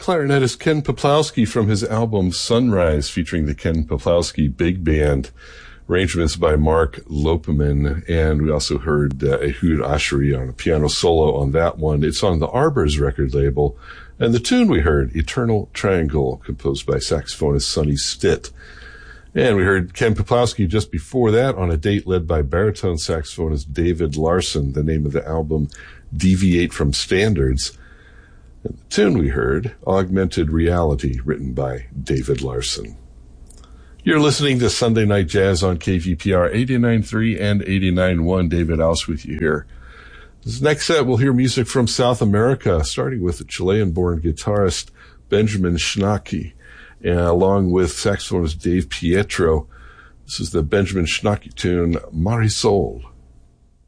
clarinetist Ken Peplowski from his album Sunrise, featuring the Ken Peplowski Big Band, arrangements by Mark Lopeman, and we also heard Ehud Asheri on a piano solo on that one. It's on the Arbors record label, and the tune we heard, Eternal Triangle, composed by saxophonist Sonny Stitt. And we heard Ken Peplowski just before that on a date led by baritone saxophonist David Larson, the name of the album, Deviate from Standards. And the tune we heard, Augmented Reality, written by David Larson. You're listening to Sunday Night Jazz on KVPR 89.3 and 89.1. David Ouse with you here. This next set, we'll hear music from South America, starting with the Chilean-born guitarist Benjamin Schnacke, along with saxophonist Dave Pietro. This is the Benjamin Schnacke tune, Marisol.